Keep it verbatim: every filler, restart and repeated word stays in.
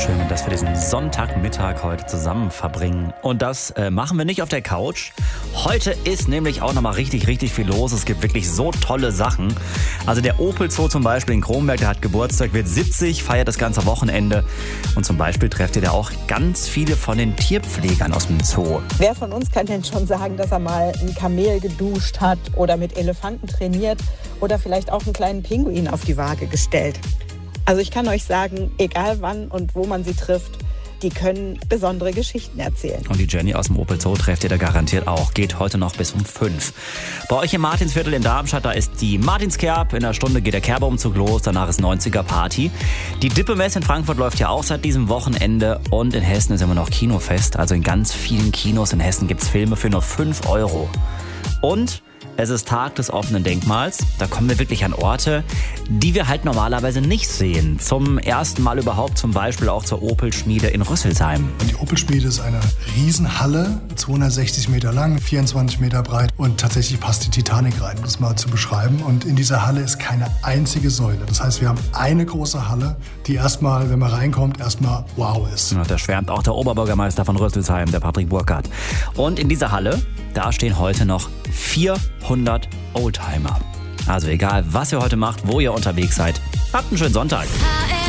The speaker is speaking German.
Schön, dass wir diesen Sonntagmittag heute zusammen verbringen. Und das äh, machen wir nicht auf der Couch. Heute ist nämlich auch nochmal richtig, richtig viel los. Es gibt wirklich so tolle Sachen. Also der Opel Zoo zum Beispiel in Kronberg, der hat Geburtstag, wird siebzig, feiert das ganze Wochenende. Und zum Beispiel trefft ihr da auch ganz viele von den Tierpflegern aus dem Zoo. Wer von uns kann denn schon sagen, dass er mal ein Kamel geduscht hat oder mit Elefanten trainiert oder vielleicht auch einen kleinen Pinguin auf die Waage gestellt? Also ich kann euch sagen, egal wann und wo man sie trifft, die können besondere Geschichten erzählen. Und die Jenny aus dem Opel Zoo trefft ihr da garantiert auch. Geht heute noch bis um fünf. Bei euch im Martinsviertel in Darmstadt, da ist die Martinskerb. In einer Stunde geht der Kerberumzug los, danach ist neunziger Party. Die Dippe-Messe in Frankfurt läuft ja auch seit diesem Wochenende. Und in Hessen ist immer noch Kinofest. Also in ganz vielen Kinos in Hessen gibt's Filme für nur fünf Euro. Und es ist Tag des offenen Denkmals. Da kommen wir wirklich an Orte, die wir halt normalerweise nicht sehen. Zum ersten Mal überhaupt zum Beispiel auch zur Opel-Schmiede in Rüsselsheim. Die Opel-Schmiede ist eine Riesenhalle, zweihundertsechzig Meter lang, vierundzwanzig Meter breit und tatsächlich passt die Titanic rein, um das mal zu beschreiben. Und in dieser Halle ist keine einzige Säule. Das heißt, wir haben eine große Halle, die erstmal, wenn man reinkommt, erstmal wow ist. Ja, da schwärmt auch der Oberbürgermeister von Rüsselsheim, der Patrick Burkhardt. Und in dieser Halle, da stehen heute noch vierhundert Oldtimer. Also egal, was ihr heute macht, wo ihr unterwegs seid, habt einen schönen Sonntag.